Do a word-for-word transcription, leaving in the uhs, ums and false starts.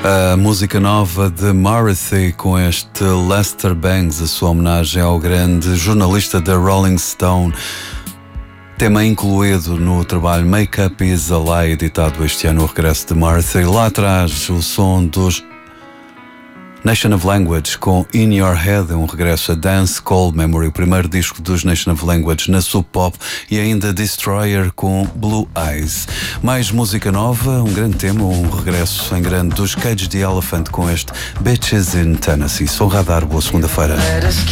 A música nova de Morrissey com este Lester Bangs, a sua homenagem ao grande jornalista da Rolling Stone. Tema incluído no trabalho Make Up Is a Lie, editado este ano, o regresso de Morrissey. Lá atrás, o som dos Nation of Language com In Your Head, um regresso a Dance Cold Memory, o primeiro disco dos Nation of Language na Sub Pop, e ainda Destroyer com Blue Eyes. Mais música nova, um grande tema, um regresso em grande dos Cage the Elephant com este Bitches in Tennessee. Sou Radar, boa segunda-feira.